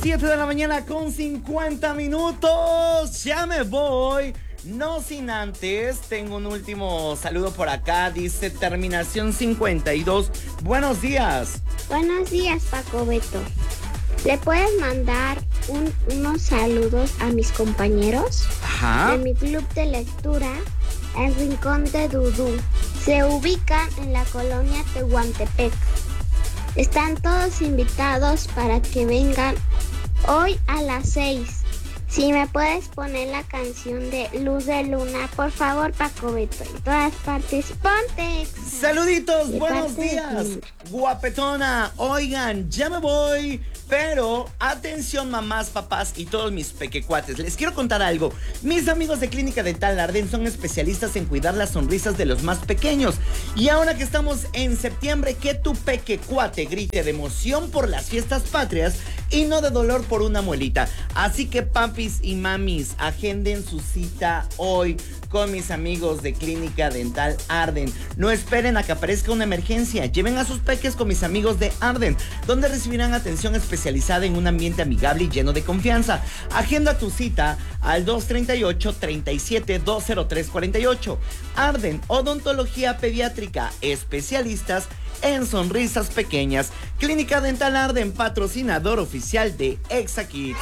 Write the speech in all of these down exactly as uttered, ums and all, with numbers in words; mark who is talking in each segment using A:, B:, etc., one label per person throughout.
A: siete de la mañana con cincuenta minutos. Ya me voy. No sin antes, tengo un último saludo por acá. Dice terminación cincuenta y dos. Buenos días.
B: Buenos días, Paco Beto. ¿Le puedes mandar un, unos saludos a mis compañeros?
A: Ajá.
B: De mi club de lectura, El Rincón de Dudú. Se ubican en la colonia Tehuantepec. Están todos invitados para que vengan hoy a las seis. Si me puedes poner la canción de Luz de Luna, por favor, Paco Beto. En todas partes, ponte.
A: Saluditos,
B: De
A: buenos
B: parte de
A: días.
B: ti.
A: Guapetona, oigan, ya me voy. Pero atención, mamás, papás y todos mis pequecuates. Les quiero contar algo. Mis amigos de Clínica Dental Arden son especialistas en cuidar las sonrisas de los más pequeños. Y ahora que estamos en septiembre, que tu pequecuate grite de emoción por las fiestas patrias y no de dolor por una muelita. Así que papis y mamis, agenden su cita hoy con mis amigos de Clínica Dental Arden. No esperen a que aparezca una emergencia. Lleven a sus peques con mis amigos de Arden, donde recibirán atención especializada en un ambiente amigable y lleno de confianza. Agenda tu cita al dos treinta y ocho, treinta y siete, dos cero tres cuarenta y ocho. Arden, odontología pediátrica, especialistas en sonrisas pequeñas. Clínica Dental Arden, patrocinador oficial de ExaKids.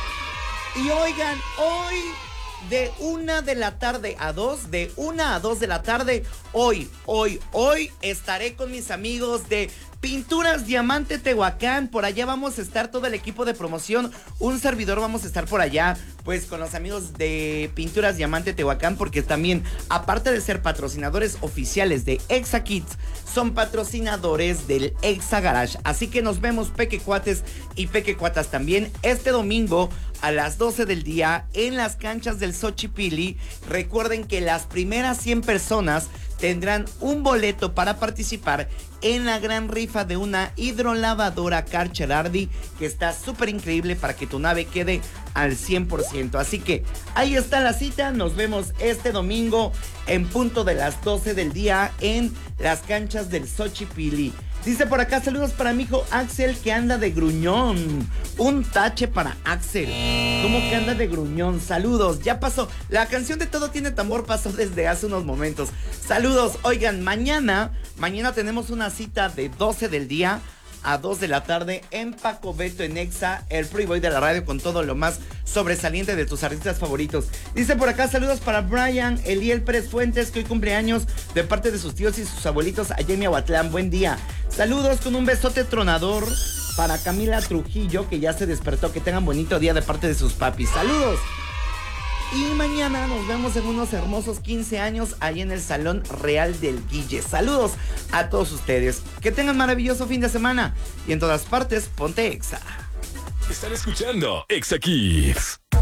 A: Y oigan, hoy de una de la tarde a dos, de una a dos de la tarde, hoy, hoy, hoy estaré con mis amigos de Pinturas Diamante Tehuacán. Por allá vamos a estar todo el equipo de promoción, un servidor vamos a estar por allá, pues con los amigos de Pinturas Diamante Tehuacán, porque también, aparte de ser patrocinadores oficiales de ExaKids, son patrocinadores del Exa Garage. Así que nos vemos, pequecuates y pequecuatas, también este domingo a las doce del día en las canchas del Xochipilli. Recuerden que las primeras cien personas tendrán un boleto para participar en la gran rifa de una hidrolavadora Karcher Ardi, que está súper increíble para que tu nave quede al cien por ciento. Así que ahí está la cita. Nos vemos este domingo en punto de las doce del día en las canchas del Xochipilli. Dice por acá, saludos para mi hijo Axel, que anda de gruñón. Un tache para Axel. ¿Cómo que anda de gruñón? Saludos, ya pasó. La canción de Todo Tiene Tambor pasó desde hace unos momentos. Saludos, oigan, mañana, mañana tenemos una cita de doce del día a dos de la tarde en Paco Beto en Exa, el Playboy de la radio, con todo lo más sobresaliente de tus artistas favoritos. Dice por acá, saludos para Brian Eliel Pérez Fuentes, que hoy cumple años, de parte de sus tíos y sus abuelitos allá en Miahuatlán. Buen día. Saludos con un besote tronador para Camila Trujillo, que ya se despertó. Que tengan bonito día de parte de sus papis. Saludos. Y mañana nos vemos en unos hermosos quince años ahí en el Salón Real del Guille. Saludos a todos ustedes. Que tengan maravilloso fin de semana. Y en todas partes, ponte Exa.
C: Están escuchando ExaKids.